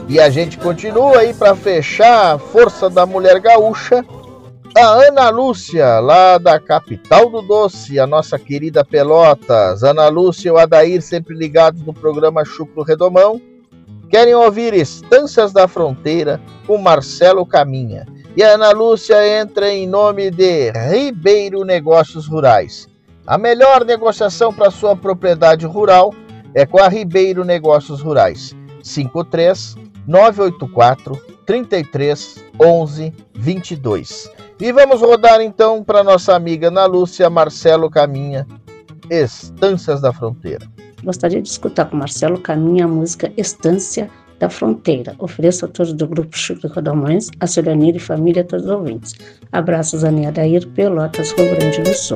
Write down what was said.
E a gente continua aí para fechar a força da mulher gaúcha, a Ana Lúcia, lá da capital do doce, a nossa querida Pelotas. Ana Lúcia e o Adair, sempre ligados no programa Chucro Redomão, querem ouvir Estâncias da Fronteira com Marcelo Caminha. E a Ana Lúcia entra em nome de Ribeiro Negócios Rurais. A melhor negociação para sua propriedade rural é com a Ribeiro Negócios Rurais. 53-984-33-11-22. E vamos rodar então para nossa amiga Ana Lúcia, Marcelo Caminha, Estâncias da Fronteira. Gostaria de escutar com Marcelo Caminha a música Estância da Fronteira. Ofereço a todos do Grupo Chucro Rodomões, a Solanir e família, a todos os ouvintes. Abraços, Ana e Adair, Pelotas, Rio Grande do Sul.